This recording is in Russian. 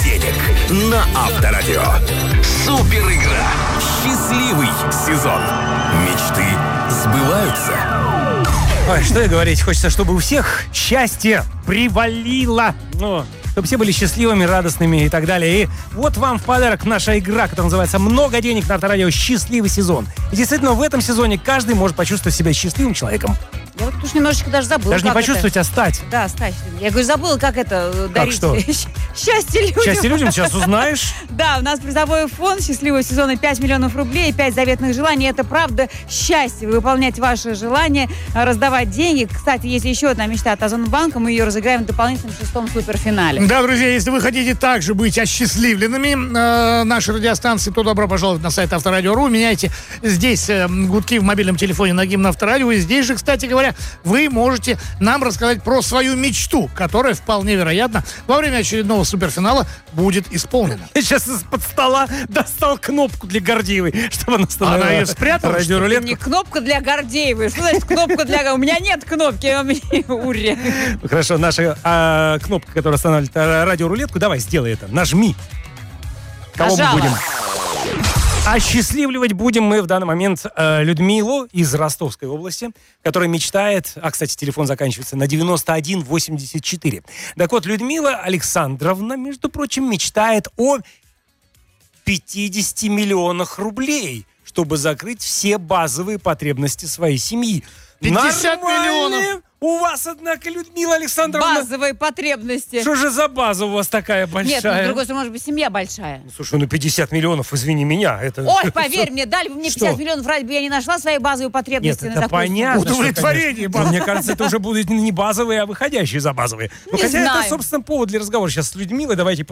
денег на Авторадио. Супер игра. Счастливый сезон. Мечты сбываются. Ой, что и говорить, хочется, чтобы у всех счастье привалило. Ну, чтобы все были счастливыми, радостными и так далее. И вот вам в подарок наша игра, которая называется «Много денег» на Авторадио. Счастливый сезон. И действительно, в этом сезоне каждый может почувствовать себя счастливым человеком. Я вот уж немножечко даже забыла. Даже не почувствовать, а стать. Да, стать. Я говорю, забыла, как это дарить. что? Счастье людям. Счастье людям сейчас узнаешь. Да, у нас призовой фонд счастливого сезона 5 миллионов рублей, 5 заветных желаний. Это правда счастье. Выполнять ваши желания, раздавать деньги. Кстати, есть еще одна мечта от Озонбанка. Мы ее разыграем в дополнительном 6-м суперфинале. Да, друзья, если вы хотите также быть осчастливленными нашей радиостанции, то добро пожаловать на сайт Авторадио.ру. Меняйте здесь гудки в мобильном телефоне на гимн Авторадио. И здесь же, кстати говоря, вы можете нам рассказать про свою мечту, которая вполне вероятно во время очередного суперфинала будет исполнена. Я сейчас из-под стола достал кнопку для Гордеевой, чтобы она остановила. Она ее спрятала? Радиорулетку. Не кнопка для Гордеевой. Что значит кнопка для... У меня нет кнопки. Уре. Хорошо, наша кнопка, которая останавливает радиорулетку, давай, сделай это. Нажми. Кого мы будем? Осчастливливать будем мы в данный момент Людмилу из Ростовской области, которая мечтает... кстати, телефон заканчивается на 9184. Так вот, Людмила Александровна, между прочим, мечтает о 50 миллионах рублей, чтобы закрыть все базовые потребности своей семьи. 50 миллионов! У вас, однако, Людмила Александровна... Базовые потребности. Что же за база у вас такая большая? Нет, с другой стороны, может быть, семья большая. Слушай, 50 миллионов, извини меня. Это... Ой, поверь мне, дали бы мне 50 миллионов, ради бы я не нашла свои базовые потребности. Нет, на это понятно. Удовлетворение. Мне кажется, это уже будут не базовые, а выходящие за базовые. Не хотя знаю. это, собственно, повод для разговора сейчас с Людмилой. Давайте